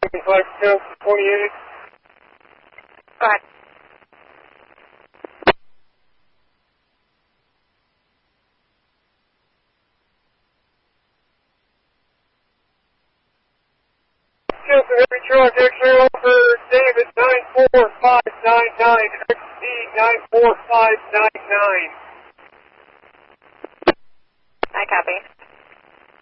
28. Go ahead. Just every truck, X-ray over David 94599, XD 94599. I copy.